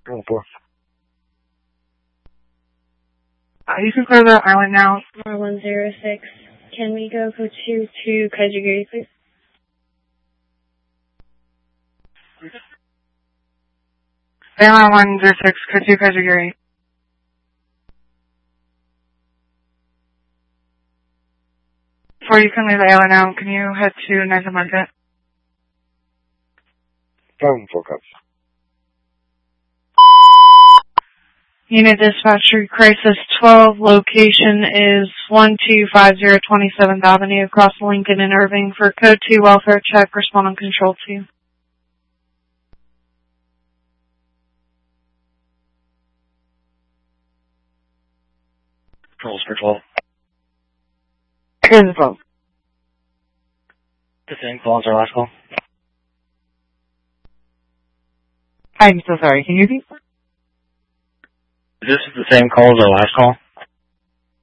Roll 4. You can clear the island now. 106. Can we go code 2 to Kaijigiri, please? Island 106, code 2 Kaijigiri. Before you can leave the island now, can you head to Niza Market? 4 cups. Unit Dispatch Crisis 12, location is 1250 27th Avenue across Lincoln and Irving for code 2 welfare check. Respond on control 2. Controls for 12. Here's the phone. The same call as our last call. I'm so sorry. Can you repeat? This is the same call as our last call.